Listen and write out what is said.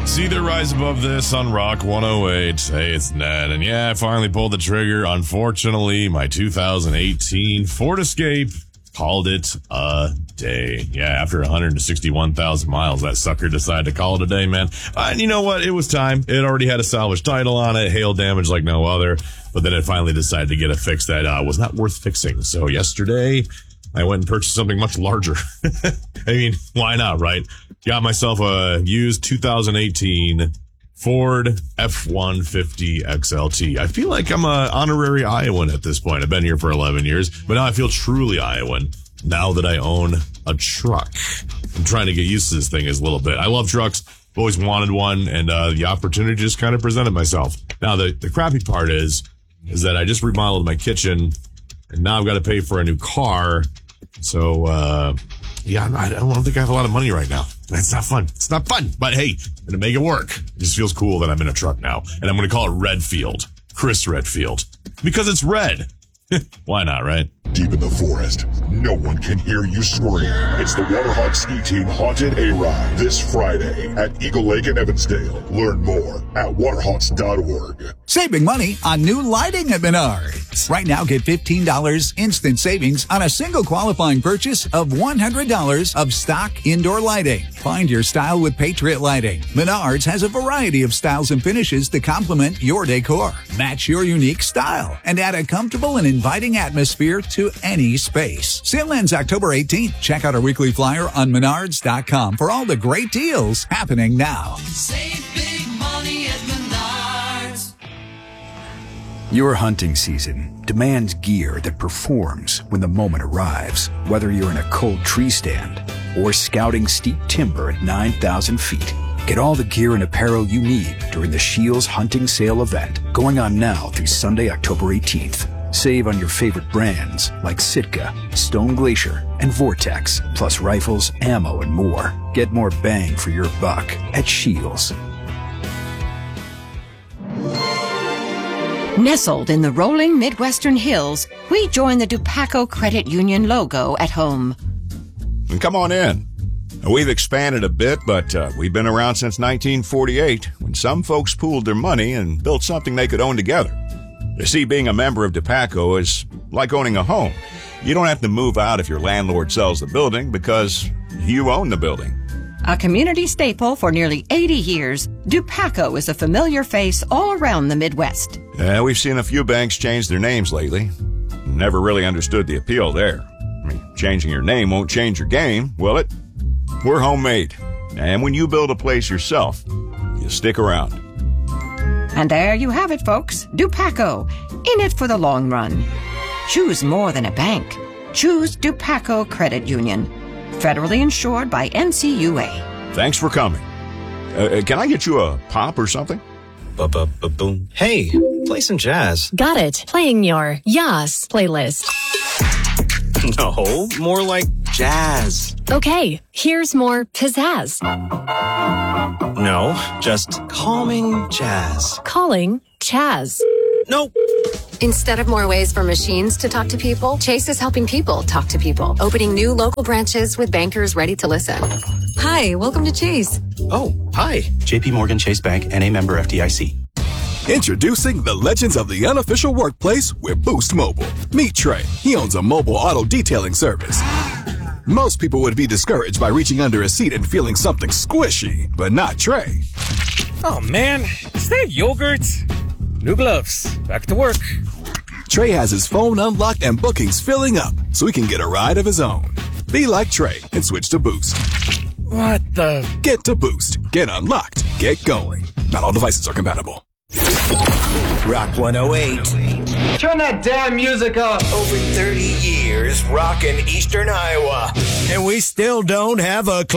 See the rise above this on Rock 108. Hey, it's Ned. And yeah, I finally pulled the trigger. Unfortunately, my 2018 Ford Escape called it a day. Yeah, after 161,000 miles, that sucker decided to call it a day, man. And you know what? It was time. It already had a salvage title on it, hail damage like no other. But then it finally decided to get a fix that was not worth fixing. So yesterday, I went and purchased something much larger. I mean, why not, right? Got myself a used 2018 Ford F-150 XLT. I feel like I'm an honorary Iowan at this point. I've been here for 11 years, but now I feel truly Iowan now that I own a truck. I'm trying to get used to this thing a little bit. I love trucks. I've always wanted one, and the opportunity just kind of presented myself. Now, the crappy part is that I just remodeled my kitchen, and now I've got to pay for a new car. So, yeah, I don't think I have a lot of money right now. That's not fun. It's not fun. But hey, I'm going to make it work. It just feels cool that I'm in a truck now. And I'm going to call it Redfield. Chris Redfield. Because it's red. Why not, right? Deep in the forest, no one can hear you scream. It's the Waterhawk Ski Team Haunted A-Ride this Friday at Eagle Lake in Evansdale. Learn more at waterhawks.org. Saving money on new lighting at Menards. Right now, get $15 instant savings on a single qualifying purchase of $100 of stock indoor lighting. Find your style with Patriot Lighting. Menards has a variety of styles and finishes to complement your decor. Match your unique style and add a comfortable and inviting atmosphere to any space. Sale ends October 18th. Check out our weekly flyer on menards.com for all the great deals happening now. Save big money at Menards. Your hunting season demands gear that performs when the moment arrives. Whether you're in a cold tree stand or scouting steep timber at 9,000 feet, get all the gear and apparel you need during the Scheels Hunting Sale event going on now through Sunday, October 18th. Save on your favorite brands like Sitka, Stone Glacier, and Vortex, plus rifles, ammo, and more. Get more bang for your buck at Scheels. Nestled in the rolling Midwestern hills, we join the Dupaco Credit Union logo at home. And come on in. We've expanded a bit, but we've been around since 1948, when some folks pooled their money and built something they could own together. You see, being a member of Dupaco is like owning a home. You don't have to move out if your landlord sells the building because you own the building. A community staple for nearly 80 years, Dupaco is a familiar face all around the Midwest. Yeah, we've seen a few banks change their names lately. Never really understood the appeal there. I mean, changing your name won't change your game, will it? We're homemade. And when you build a place yourself, you stick around. And there you have it, folks. Dupaco, in it for the long run. Choose more than a bank. Choose Dupaco Credit Union. Federally insured by NCUA. Thanks for coming. Can I get you a pop or something? Ba-ba-ba-boom. Hey, play some jazz. Got it. Playing your Yas playlist. No, more like jazz. Okay, here's more pizzazz. No, just calming jazz. Calling Chaz. Nope. Instead of more ways for machines to talk to people, Chase is helping people talk to people, opening new local branches with bankers ready to listen. Hi, welcome to Chase. Oh, hi. JP Morgan Chase Bank, N.A. member FDIC. Introducing the legends of the unofficial workplace with Boost Mobile. Meet Trey. He owns a mobile auto detailing service. Most people would be discouraged by reaching under a seat and feeling something squishy, but not Trey. Oh man, is that yogurt? New gloves. Back to work. Trey has his phone unlocked and bookings filling up, so he can get a ride of his own. Be like Trey and switch to Boost. What the? Get to Boost. Get unlocked. Get going. Not all devices are compatible. Rock 108. Turn that damn music up. Over 30 years rocking Eastern Iowa. And we still don't have a